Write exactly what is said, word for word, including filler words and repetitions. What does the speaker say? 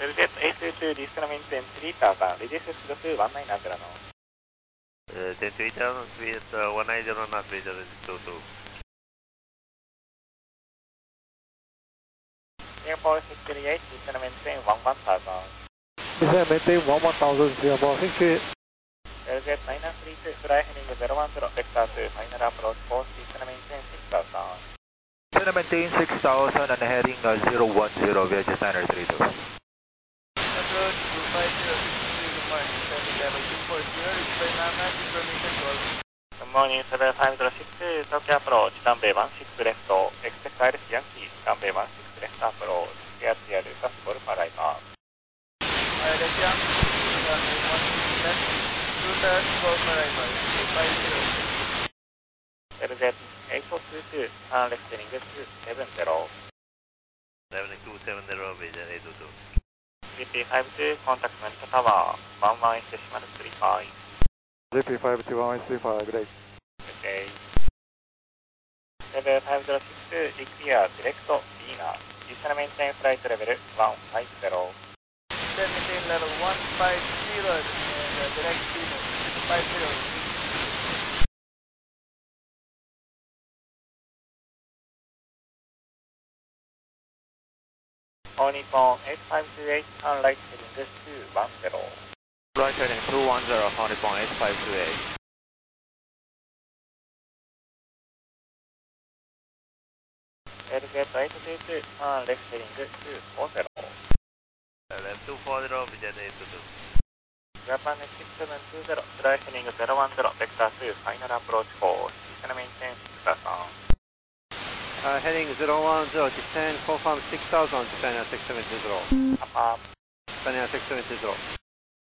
L Z eight two two, discriminant three thousand, reduce speed to one nine zero now. Uh, ten three thousand, speed uh, one nine zero knots, reduce two two. Singapore six three eight, discriminant one one thousand. Discriminant one one thousand, Singapore six three eight. L Z nine nine three two, fly heading zero one zero, vector to final approach course, discriminant six thousand. Discriminant six thousand and heading uh, zero one zero, V H S nine three two. Approach two five zero, good morning, descending level two four zero, display Lama, information call. Good morning, seven five zero six two, Tokyo approach, runway one six left, expect Iris Yankee, runway one six left approach, clear clear, possible for arrival. Iris Yankee, runway one six left, two thirds, call for arrival, two five zero. L Z eight four two two, turn left heading two seven zero. seven two seven zero, V H S eight two two. Z P five two, contact Manila Tower, one one decimal three five. Z P five two one three five, great. Okay. seven five zero six two, declare direct Lima, additional maintain flight level one five zero. Then maintain level one five zero and uh, direct Lima, five zero. All Nippon eight five two eight, turn right heading two one zero. Right heading two one zero, Honeycomb eight five two eight. L Z eight two two, turn left heading two four zero. Left two four zero, V H S eight two two. Japan six seven two zero, fly heading zero one zero, vector two, final approach course, additional maintain six thousand. Uh, heading zero one zero, descend, confirm six thousand, descend at six seven two zero. Up up. Descend at six seven two zero.